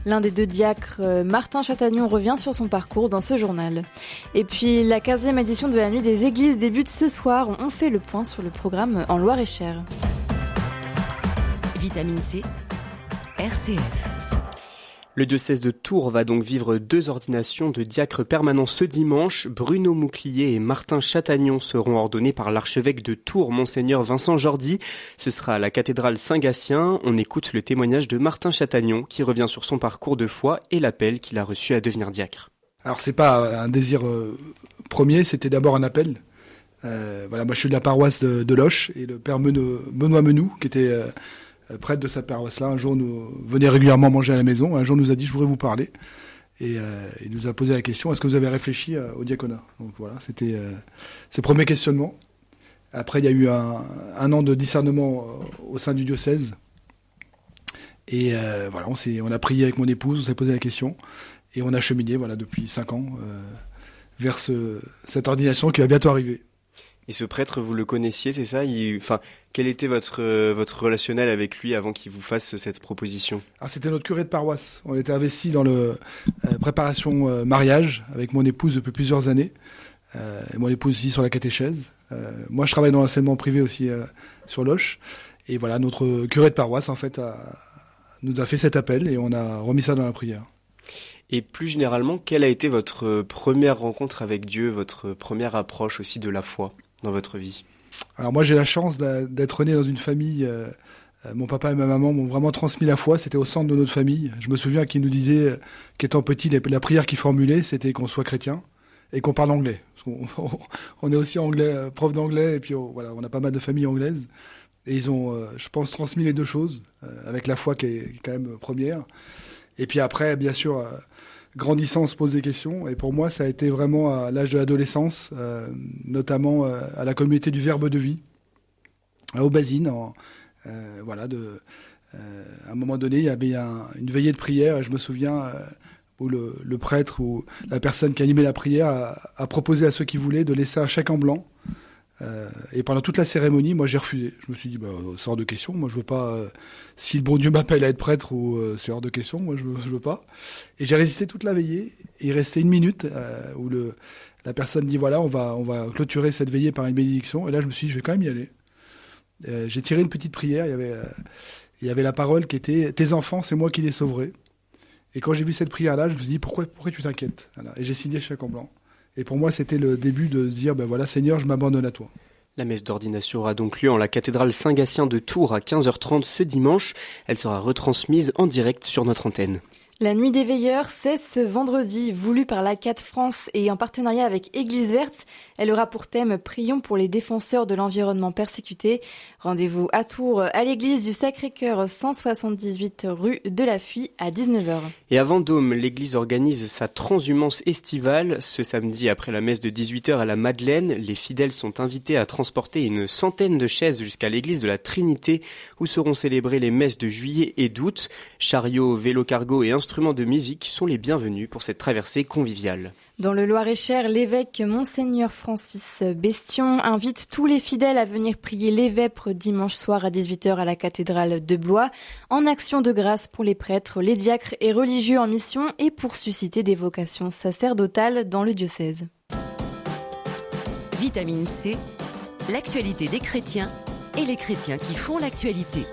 L'un des deux diacres, Martin Chatagnon, revient sur son parcours dans ce journal. Et puis, la 15e édition de la Nuit des Églises débute ce soir. On fait le point sur le programme en Loir-et-Cher. Vitamine C, RCF. Le diocèse de Tours va donc vivre 2 ordinations de diacres permanents ce dimanche. Bruno Mouclier et Martin Chatagnon seront ordonnés par l'archevêque de Tours, Monseigneur Vincent Jordi. Ce sera à la cathédrale Saint-Gatien. On écoute le témoignage de Martin Chatagnon qui revient sur son parcours de foi et l'appel qu'il a reçu à devenir diacre. Alors c'est pas un désir premier, c'était d'abord un appel. Moi je suis de la paroisse de Loches et le père Benoît Menou qui était prêtre de cette paroisse-là, un jour nous venait régulièrement manger à la maison. Un jour nous a dit je voudrais vous parler et il nous a posé la question est-ce que vous avez réfléchi au diaconat? Donc voilà, c'était ses premiers questionnements. Après il y a eu un an de discernement au sein du diocèse et on a prié avec mon épouse, on s'est posé la question et on a cheminé depuis 5 ans vers cette ordination qui va bientôt arriver. Et ce prêtre, vous le connaissiez, c'est ça? Quel était votre relationnel avec lui avant qu'il vous fasse cette proposition? Alors, c'était notre curé de paroisse. On était investis dans le préparation mariage avec mon épouse depuis plusieurs années. Et mon épouse aussi sur la catéchèse. Moi, je travaille dans l'enseignement privé aussi sur Loches. Et voilà, notre curé de paroisse, en fait, nous a fait cet appel et on a remis ça dans la prière. Et plus généralement, quelle a été votre première rencontre avec Dieu, votre première approche aussi de la foi dans votre vie? Alors moi j'ai la chance d'être né dans une famille, mon papa et ma maman m'ont vraiment transmis la foi, c'était au centre de notre famille. Je me souviens qu'ils nous disaient qu'étant petit, la prière qu'ils formulaient c'était qu'on soit chrétien et qu'on parle anglais. On est aussi anglais, prof d'anglais et puis on a pas mal de familles anglaises. Et ils ont, je pense, transmis les deux choses, avec la foi qui est quand même première. Et puis après, bien sûr, grandissant, on se pose des questions. Et pour moi, ça a été vraiment à l'âge de l'adolescence, notamment à la communauté du Verbe de Vie, à Aubazine. À un moment donné, il y avait une veillée de prière. Et je me souviens où le prêtre ou la personne qui animait la prière a proposé à ceux qui voulaient de laisser un chèque en blanc. Et pendant toute la cérémonie, moi j'ai refusé. Je me suis dit, c'est hors de question. Moi je veux pas. Si le bon Dieu m'appelle à être prêtre, c'est hors de question. Moi je veux pas. Et j'ai résisté toute la veillée. Et il restait 1 minute où la personne dit voilà, on va clôturer cette veillée par une bénédiction. Et là je me suis dit, je vais quand même y aller. J'ai tiré une petite prière. Il y avait la parole qui était tes enfants, c'est moi qui les sauverai. Et quand j'ai vu cette prière-là, je me suis dit pourquoi tu t'inquiètes? Voilà. Et j'ai signé le chèque en blanc. Et pour moi, c'était le début de se dire, Seigneur, je m'abandonne à toi. La messe d'ordination aura donc lieu en la cathédrale Saint-Gatien de Tours à 15h30 ce dimanche. Elle sera retransmise en direct sur notre antenne. La Nuit des Veilleurs, c'est ce vendredi, voulu par l'ACAT France et en partenariat avec Église Verte. Elle aura pour thème « Prions pour les défenseurs de l'environnement persécuté ». Rendez-vous à Tours, à l'église du Sacré-Cœur, 178 rue de la Fuye, à 19h. Et à Vendôme, l'église organise sa transhumance estivale. Ce samedi, après la messe de 18h à la Madeleine, les fidèles sont invités à transporter une centaine de chaises jusqu'à l'église de la Trinité, où seront célébrées les messes de juillet et d'août. Chariots, vélos cargo et instruments de musique sont les bienvenus pour cette traversée conviviale. Dans le Loir-et-Cher, l'évêque Monseigneur Francis Bestion invite tous les fidèles à venir prier les vêpres dimanche soir à 18h à la cathédrale de Blois, en action de grâce pour les prêtres, les diacres et religieux en mission et pour susciter des vocations sacerdotales dans le diocèse. Vitamine C, l'actualité des chrétiens et les chrétiens qui font l'actualité.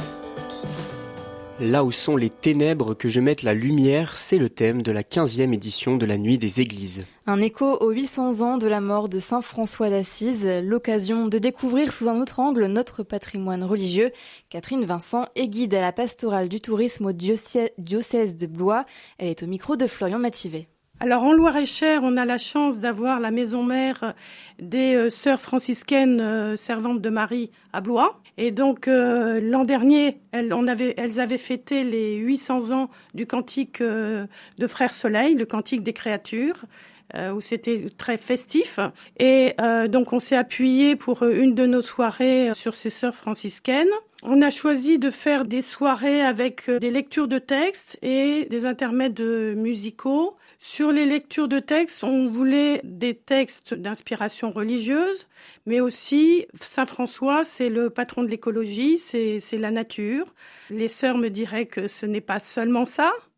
Là où sont les ténèbres que je mette la lumière, c'est le thème de la 15e édition de la Nuit des Églises. Un écho aux 800 ans de la mort de Saint François d'Assise, l'occasion de découvrir sous un autre angle notre patrimoine religieux. Catherine Vincent est guide à la pastorale du tourisme au diocèse de Blois. Elle est au micro de Florian Mativet. Alors en Loir-et-Cher, on a la chance d'avoir la maison mère des sœurs franciscaines servantes de Marie à Blois. Et donc l'an dernier, elles avaient fêté les 800 ans du cantique de Frère Soleil, le cantique des créatures, où c'était très festif. Et donc on s'est appuyé pour une de nos soirées sur ces sœurs franciscaines. On a choisi de faire des soirées avec des lectures de textes et des intermèdes musicaux. Sur les lectures de textes, on voulait des textes d'inspiration religieuse, mais aussi Saint François, c'est le patron de l'écologie, c'est la nature. Les sœurs me diraient que ce n'est pas seulement ça,